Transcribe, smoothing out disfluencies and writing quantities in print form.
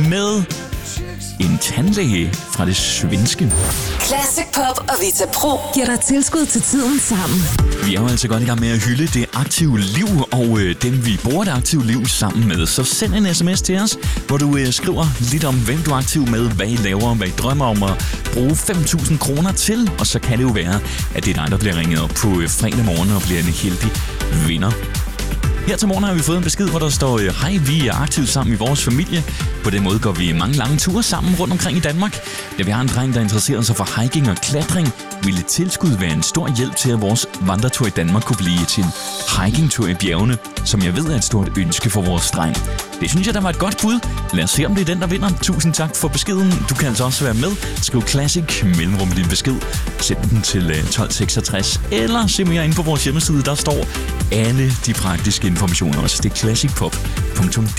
med en tandlæge fra det svenske. Classic Pop og Vita Pro giver dig tilskud til tiden sammen. Vi er jo altså godt i gang med at hylde det aktive liv, og dem vi bruger det aktive liv sammen med. Så send en sms til os, hvor du skriver lidt om, hvem du er aktiv med, hvad I laver, hvad I drømmer om at bruge 5.000 kroner til. Og så kan det jo være, at det er dig, der bliver ringet op på fredag morgen og bliver en heldig vinder. Her til morgen har vi fået en besked, hvor der står: hej, vi er aktivt sammen i vores familie. På den måde går vi mange lange ture sammen rundt omkring i Danmark. Da vi har en dreng, der interesserer sig for hiking og klatring, ville et tilskud være en stor hjælp til, at vores vandretur i Danmark kunne blive til en hikingtur i bjergene, som jeg ved er et stort ønske for vores dreng. Det synes jeg, der var et godt bud. Lad os se, om det er den, der vinder. Tusind tak for beskeden. Du kan altså også være med. Skriv Classic mellemrum din besked. Send den til 1266. Eller se mere ind på vores hjemmeside. Der står alle de praktiske informationer. Også det classicpop.dk.